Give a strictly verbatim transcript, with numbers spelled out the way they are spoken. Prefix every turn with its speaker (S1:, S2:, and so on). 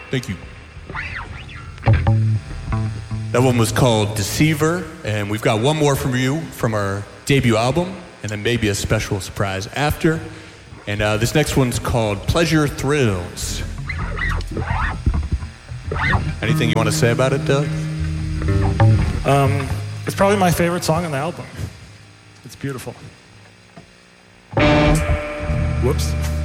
S1: Thank you. That one was called Deceiver, and we've got one more from you from our debut album, and then maybe a special surprise after. And uh, this next one's called Pleasure Thrills. Anything you want to say about it, Doug?
S2: Um, it's probably my favorite song on the album. It's beautiful. Whoops.